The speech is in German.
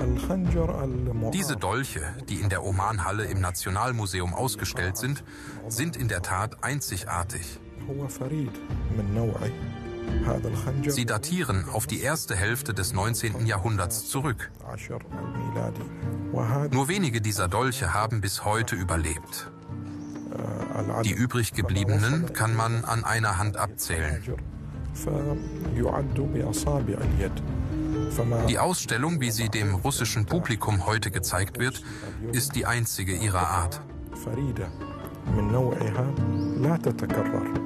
Diese Dolche, die in der Oman-Halle im Nationalmuseum ausgestellt sind, sind in der Tat einzigartig. Sie datieren auf die erste Hälfte des 19. Jahrhunderts zurück. Nur wenige dieser Dolche haben bis heute überlebt. Die übrig gebliebenen kann man an einer Hand abzählen. Die Ausstellung, wie sie dem russischen Publikum heute gezeigt wird, ist die einzige ihrer Art.